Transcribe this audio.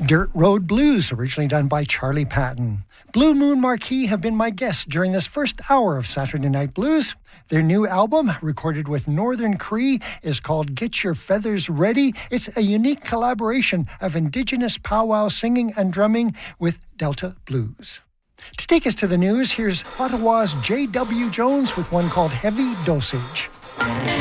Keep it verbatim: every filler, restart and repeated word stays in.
Dirt Road Blues, originally done by Charlie Patton. Blue Moon Marquee have been my guests during this first hour of Saturday Night Blues. Their new album, recorded with Northern Cree, is called Get Your Feathers Ready. It's a unique collaboration of Indigenous powwow singing and drumming with Delta Blues. To take us to the news, here's Ottawa's J W Jones with one called Heavy Dosage.